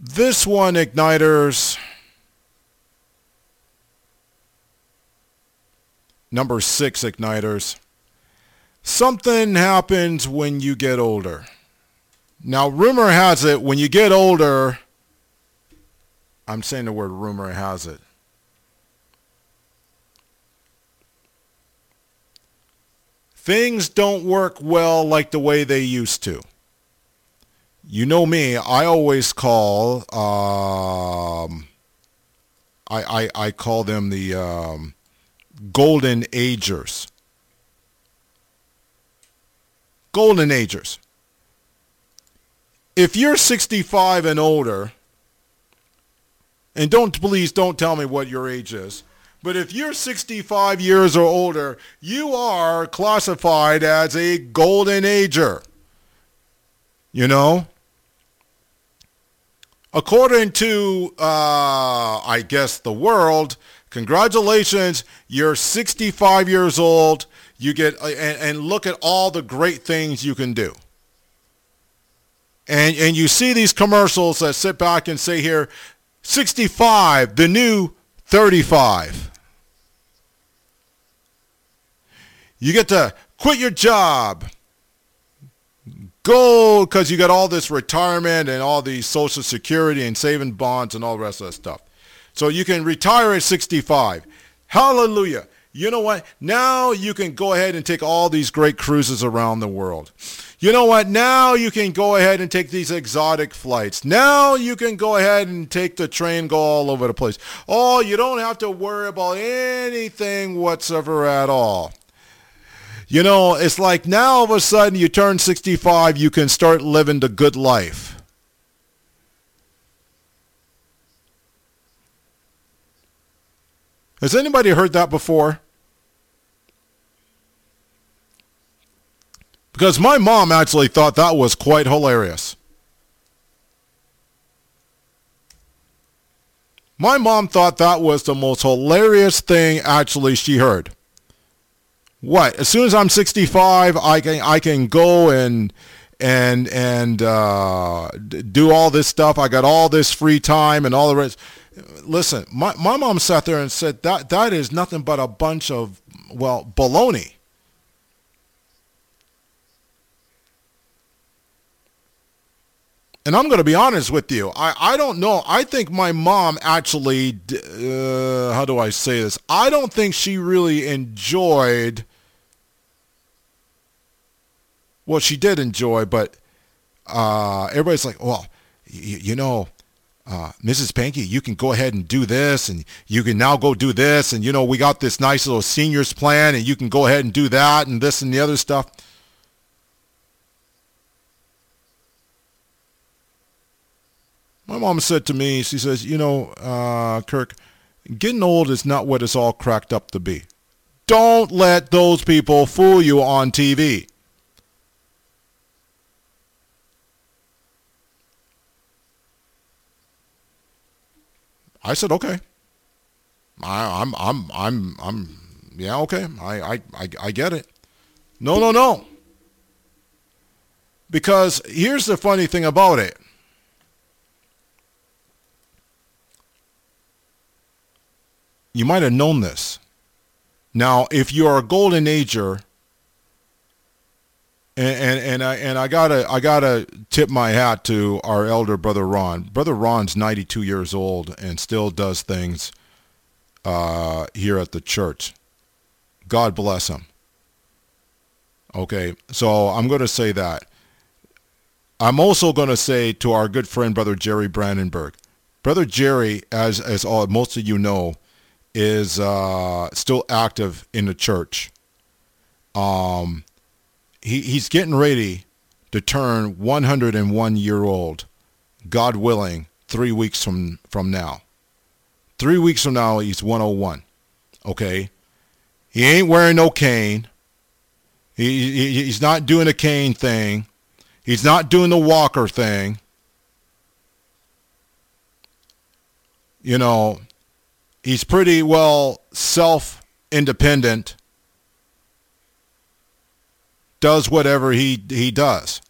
This one, Igniters, number 6, Igniters. Something happens when you get older. Now, rumor has it, when you get older, I'm saying the word rumor has it, things don't work well like the way they used to. You know me, I always call, I call them the golden agers. Golden agers. If you're 65 and older, and please don't tell me what your age is, but if you're 65 years or older, you are classified as a golden ager. You know? According to, I guess, the world, congratulations, you're 65 years old. You get, and look at all the great things you can do. And you see these commercials that sit back and say here, 65, the new 35. You get to quit your job. Go, because you got all this retirement and all these Social Security and saving bonds and all the rest of that stuff. So you can retire at 65. Hallelujah. You know what? Now you can go ahead and take all these great cruises around the world. You know what? Now you can go ahead and take these exotic flights. Now you can go ahead and take the train, go all over the place. Oh, you don't have to worry about anything whatsoever at all. You know, it's like now all of a sudden you turn 65, you can start living the good life. Has anybody heard that before? Because my mom actually thought that was quite hilarious. My mom thought that was the most hilarious thing actually she heard. What? As soon as I'm 65, I can go and do all this stuff. I got all this free time and all the rest. Listen, my mom sat there and said that is nothing but a bunch of, well, baloney. And I'm going to be honest with you. I don't know. I think my mom actually, how do I say this? I don't think she really enjoyed, well, she did enjoy, but everybody's like, well, you know, Mrs. Panky, you can go ahead and do this, and you can now go do this, and, you know, we got this nice little seniors plan, and you can go ahead and do that, and this and the other stuff. My mom said to me, she says, you know, Kirk, getting old is not what it's all cracked up to be. Don't let those people fool you on TV. I said, okay. Yeah, okay. I get it. No. Because here's the funny thing about it. You might have known this. Now, if you are a golden ager, and I gotta tip my hat to our elder brother Ron. Brother Ron's 92 years old and still does things here at the church. God bless him. Okay, so I'm going to say that. I'm also going to say to our good friend Brother Jerry Brandenburg. Brother Jerry, as all, most of you know, is still active in the church. He's getting ready to turn 101 year old, God willing, 3 weeks from now. 3 weeks from now, he's 101. Okay? He ain't wearing no cane. He's not doing a cane thing. He's not doing the walker thing. You know, he's pretty well self-independent. Does whatever he does.